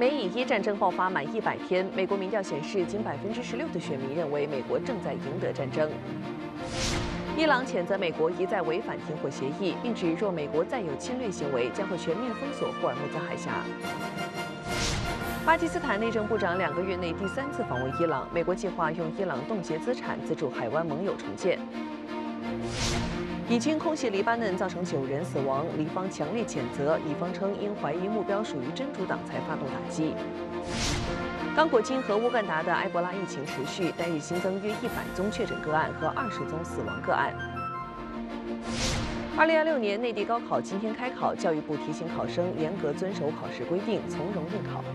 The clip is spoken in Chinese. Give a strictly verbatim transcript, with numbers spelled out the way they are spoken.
美以一战争爆发满一百天，美国民调显示，仅百分之十六的选民认为美国正在赢得战争。伊朗谴责美国一再违反停火协议，并指若美国再有侵略行为，将会全面封锁霍尔木兹海峡。巴基斯坦内政部长两个月内第三次访问伊朗，美国计划用伊朗冻结资产资助海湾盟友重建。以军空袭黎巴嫩，造成九人死亡，黎方强烈谴责，以方称因怀疑目标属于真主党才发动打击。刚果金和乌干达的埃博拉疫情持续，单日新增约一百宗确诊个案和二十宗死亡个案。二零二六年内地高考今天开考，教育部提醒考生严格遵守考试规定，从容应考。